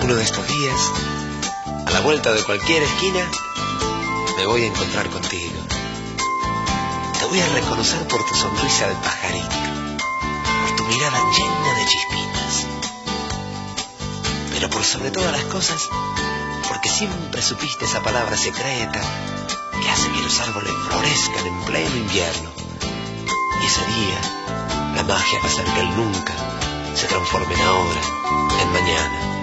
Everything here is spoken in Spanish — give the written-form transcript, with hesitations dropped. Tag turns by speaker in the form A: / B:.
A: Uno de estos días, a la vuelta de cualquier esquina, me voy a encontrar contigo. Te voy a reconocer por tu sonrisa de pajarito, por tu mirada llena de chispitas, pero por sobre todas las cosas, porque siempre supiste esa palabra secreta que hace que los árboles florezcan en pleno invierno. Y ese día, la magia va a hacer que el nunca se transforme en ahora, en mañana.